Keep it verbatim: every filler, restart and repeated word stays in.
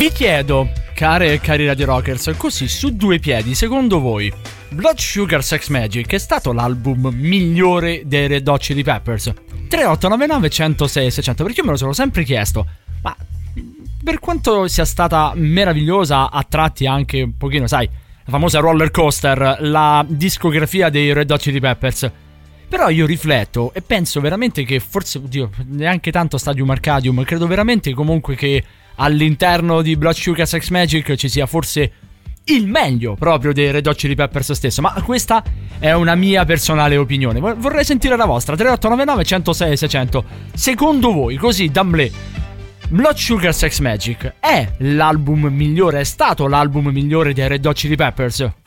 Vi chiedo, care e cari Radio Rockers, così su due piedi, secondo voi Blood Sugar Sex Magik è stato l'album migliore dei Red Hot Chili Peppers? tre otto nove nove uno zero sei sei zero zero, perché io me lo sono sempre chiesto, ma per quanto sia stata meravigliosa a tratti anche un pochino, sai, la famosa roller coaster, la discografia dei Red Hot Chili Peppers, però io rifletto e penso veramente che forse, oddio, neanche tanto Stadium Arcadium, credo veramente comunque che all'interno di Blood Sugar Sex Magik ci sia forse il meglio proprio dei Red Hot Chili Peppers stesso, ma questa è una mia personale opinione. Vorrei sentire la vostra. Tre otto nove nove uno zero sei sei zero zero. Secondo voi, così d'amblè, Blood Sugar Sex Magik è l'album migliore, è stato l'album migliore dei Red Hot Chili Peppers?